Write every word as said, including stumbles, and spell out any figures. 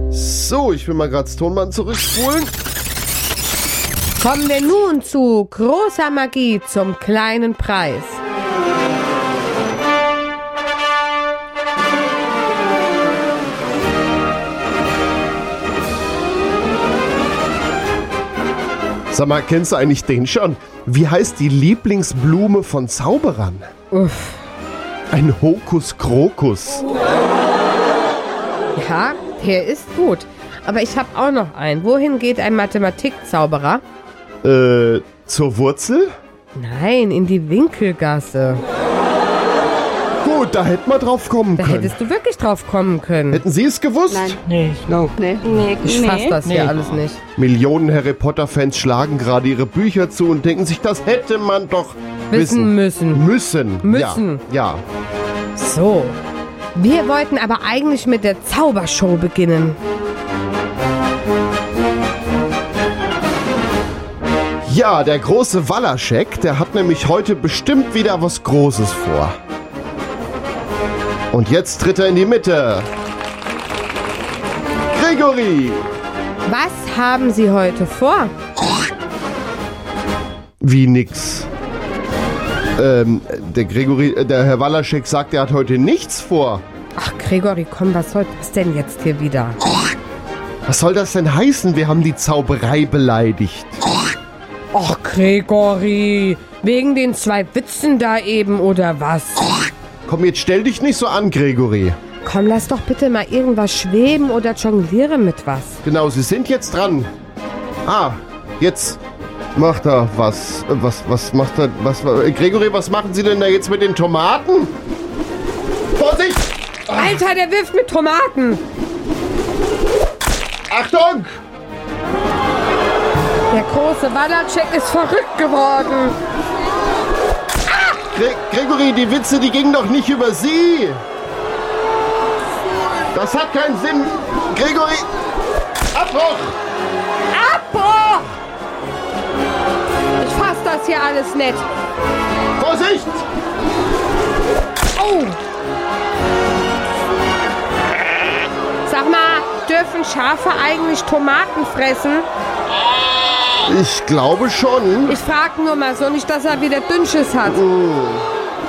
So, ich will mal gerade das Tonband zurückspulen. Kommen wir nun zu großer Magie zum kleinen Preis. Sag mal, kennst du eigentlich den schon? Wie heißt die Lieblingsblume von Zauberern? Uff. Ein Hokus Ja, der ist gut. Aber ich habe auch noch einen. Wohin geht ein Mathematikzauberer? Äh, zur Wurzel? Nein, in die Winkelgasse. Gut, da hätten wir drauf kommen Da können. hättest du wirklich drauf kommen können. Hätten Sie es gewusst? Nein. Nee, no. Nee. Nee, Ich fass das nee. hier alles nicht. Millionen Harry Potter-Fans schlagen gerade ihre Bücher zu und denken sich, das hätte man doch Wissen müssen. Müssen. Müssen. Ja. ja. So. Wir wollten aber eigentlich mit der Zaubershow beginnen. Ja, der große Walaschek, der hat nämlich heute bestimmt wieder was Großes vor. Und jetzt tritt er in die Mitte. Gregory! Was haben Sie heute vor? Wie nix. Ähm, der Gregory, äh, der Herr Walaschek sagt, er hat heute nichts vor. Ach, Gregory, komm, was soll das denn jetzt hier wieder? Was soll das denn heißen? Wir haben die Zauberei beleidigt. Ach, Gregory, wegen den zwei Witzen da eben oder was? Komm, jetzt stell dich nicht so an, Gregory. Komm, lass doch bitte mal irgendwas schweben oder jongliere mit was. Genau, Sie sind jetzt dran. Ah, jetzt macht er was. Äh, Was, was macht er? Was, äh, Gregory, was machen Sie denn da jetzt mit den Tomaten? Vorsicht! Alter, der wirft mit Tomaten. Achtung! Der große Walaschek ist verrückt geworden. Gre Gregory, die Witze, die gingen doch nicht über Sie. Das hat keinen Sinn. Gregory, Abbruch! Abbruch! Ich fass das hier alles nicht. Vorsicht! Oh! Sag mal, dürfen Schafe eigentlich Tomaten fressen? Ich glaube schon. Ich frag nur mal so, nicht, dass er wieder Dünnschiss hat. Oh.